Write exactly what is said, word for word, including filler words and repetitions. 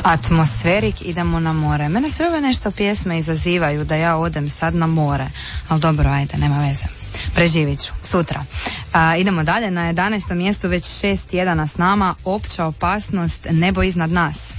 Atmosferik, idemo na more. Mene sve ove nešto pjesme izazivaju da ja odem sad na more, ali dobro, ajde, nema veze. Preživit ću, sutra. A, idemo dalje, na jedanaestom mjestu već šest tjedana s nama, Opća opasnost, Nebo iznad nas.